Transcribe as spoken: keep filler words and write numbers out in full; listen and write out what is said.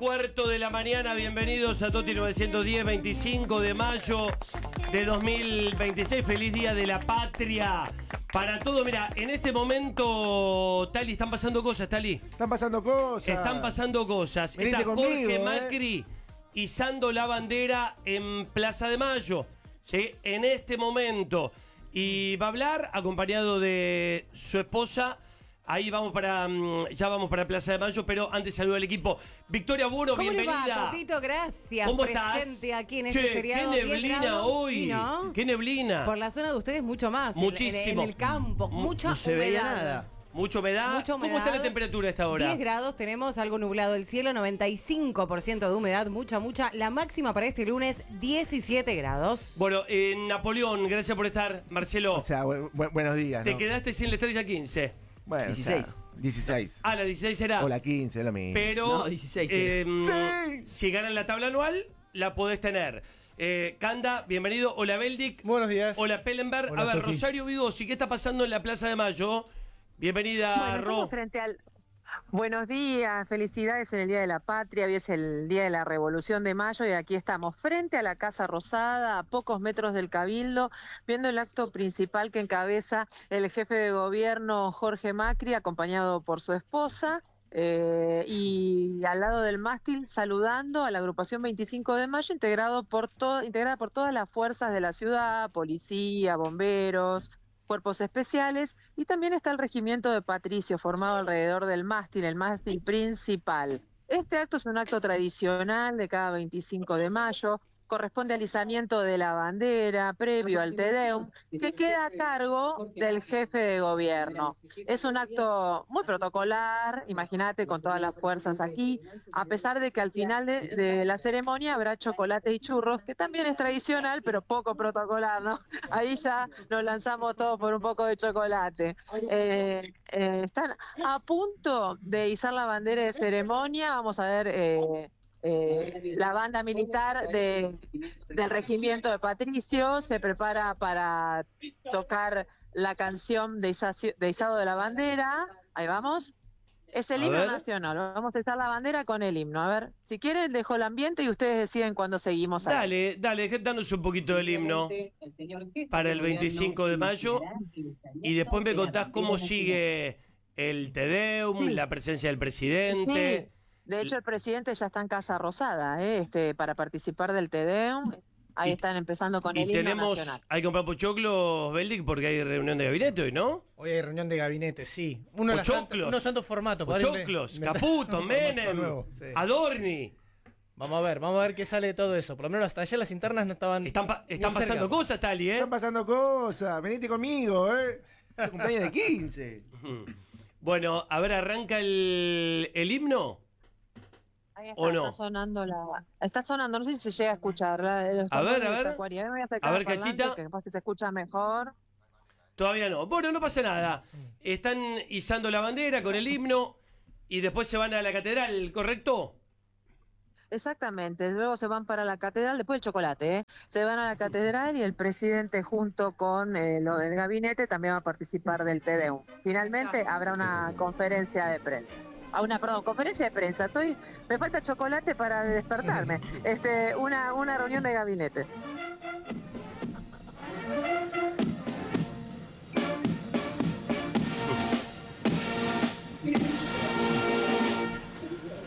cuarto de la mañana, bienvenidos a Toti novecientos diez, veinticinco de mayo de dos mil veintiséis. Feliz Día de la Patria para todo. Mira, en este momento, Tali, están pasando cosas, Tali. Están pasando cosas. Están pasando cosas. Venite Está conmigo, Jorge eh. Macri izando la bandera en Plaza de Mayo, ¿sí? En este momento. Y va a hablar acompañado de su esposa. Ahí vamos para, ya vamos para Plaza de Mayo, pero antes saludo al equipo. Victoria Buro, ¿Cómo bienvenida. le va, Totito? Gracias. ¿Cómo Presente estás? aquí en Che, este feriado. qué diez neblina grados, hoy. ¿sí, no? Qué neblina. Por la zona de ustedes mucho más. Muchísimo. En, en el campo, Mu- mucha no se humedad. veía nada. Mucha humedad. Mucha ¿Cómo humedad. está la temperatura a esta hora? diez grados, tenemos algo nublado el cielo, noventa y cinco por ciento de humedad, mucha, mucha. La máxima para este lunes, diecisiete grados. Bueno, en Napoleón, gracias por estar, Marcelo. O sea, bu- bu- buenos días, Te ¿no? quedaste sin la estrella quince. Bueno, dieciséis. o sea, dieciséis. Ah, la dieciséis será. O la quince, es lo mismo. Pero No, dieciséis eh, Sí. si ganan la tabla anual, la podés tener. Eh, Canda, bienvenido. Hola, Beldic. Buenos días. Hola, Pellenberg. Hola, A ver, Toki. Rosario Vigosi, ¿qué está pasando en la Plaza de Mayo? Bienvenida, Bueno, Ro. estamos frente al... Buenos días, felicidades en el Día de la Patria, hoy es el Día de la Revolución de Mayo y aquí estamos frente a la Casa Rosada, a pocos metros del Cabildo, viendo el acto principal que encabeza el jefe de gobierno Jorge Macri, acompañado por su esposa, eh, y al lado del mástil saludando a la agrupación veinticinco de mayo, integrado por to- integrada por todas las fuerzas de la ciudad, policía, bomberos, cuerpos especiales, y también está el regimiento de Patricio formado alrededor del mástil, el mástil principal. Este acto es un acto tradicional de cada veinticinco de mayo, corresponde al izamiento de la bandera previo al Te Deum, que queda a cargo del jefe de gobierno. Es un acto muy protocolar, imagínate, con todas las fuerzas aquí, a pesar de que al final de, de la ceremonia habrá chocolate y churros, que también es tradicional, pero poco protocolar, ¿no? Ahí ya nos lanzamos todos por un poco de chocolate. Eh, eh, están a punto de izar la bandera de ceremonia, vamos a ver... Eh, Eh, la banda militar de, del regimiento de Patricio se prepara para tocar la canción de, izacio- de izado de la bandera. Ahí vamos. Es el A himno ver. nacional. Vamos a izar la bandera con el himno. A ver, si quieren dejo el ambiente y ustedes deciden cuándo seguimos. ahí. Dale, dale, danos un poquito del himno para el veinticinco de mayo y después me contás cómo sigue el Te Deum, Sí. la presencia del presidente. Sí. De hecho, el presidente ya está en Casa Rosada, ¿eh? este, para participar del Te Deum. Ahí Y- están empezando con Y el himno tenemos, nacional. hay que comprar pochoclos, Beldic, porque hay reunión de gabinete hoy, ¿no? Hoy hay reunión de gabinete, sí. Uno de los Pochoclos. tantos- unos tantos formatos. para Pochoclos, inventar- Caputo, un formato Menem, nuevo, sí. Adorni. Vamos a ver, vamos a ver qué sale de todo eso. Por lo menos hasta ayer las internas no estaban. Están, pa- ni están cerca. pasando cosas, Tali, ¿eh? Están pasando cosas. Venite conmigo, ¿eh? Es cumpleaños de quince. Bueno, a ver, arranca el, el himno. Ahí está, ¿O no? está sonando la... Está sonando, no sé si se llega a escuchar. la- los A ver, tambores a de ver. Tacuarí. A ver, me voy a acercar A ver, al parlante, Cachita. que capaz que se escucha mejor. Todavía no. Bueno, no pasa nada. Están izando la bandera con el himno y después se van a la catedral, ¿correcto? Exactamente, luego se van para la catedral, después el chocolate, ¿eh? Se van a la catedral y el presidente junto con eh, lo del gabinete también va a participar del Te Deum. Finalmente habrá una conferencia de prensa. Ah, una, perdón, conferencia de prensa. Estoy, me falta chocolate para despertarme. Este, una, una reunión de gabinete.